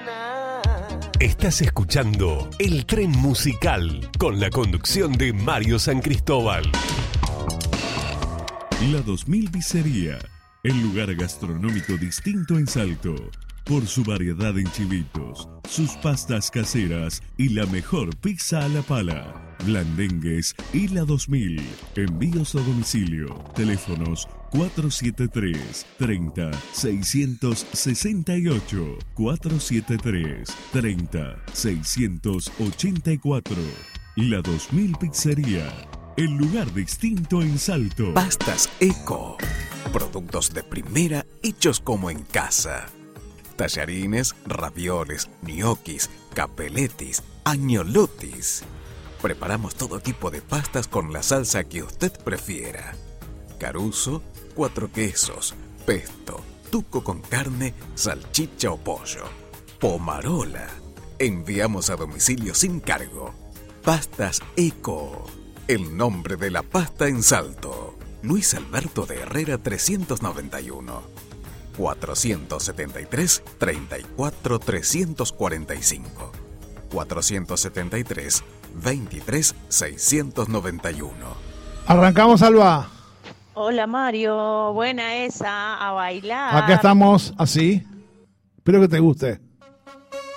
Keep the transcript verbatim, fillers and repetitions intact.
Estás escuchando El Tren Musical con la conducción de Mario San Cristóbal. La dos mil Pizzería, el lugar gastronómico distinto en Salto. Por su variedad en chivitos, sus pastas caseras y la mejor pizza a la pala. Blandengues y la dos mil. Envíos a domicilio. Teléfonos cuatro siete tres, treinta, seiscientos sesenta y ocho. cuatro siete tres, treinta, seiscientos ochenta y cuatro. La dos mil Pizzería, el lugar distinto en Salto. Pastas Eco. Productos de primera hechos como en casa. Tallarines, ravioles, gnocchis, capelletis, agnolotis. Preparamos todo tipo de pastas con la salsa que usted prefiera. Caruso, cuatro quesos, pesto, tuco con carne, salchicha o pollo. Pomarola. Enviamos a domicilio sin cargo. Pastas Eco. El nombre de la pasta en Salto. Luis Alberto de Herrera trescientos noventa y uno. cuatrocientos setenta y tres, treinta y cuatro, trescientos cuarenta y cinco. cuatrocientos setenta y tres, veintitrés, seiscientos noventa y uno. Arrancamos, Alba. Hola Mario, buena esa, a bailar. Acá estamos así. Espero que te guste.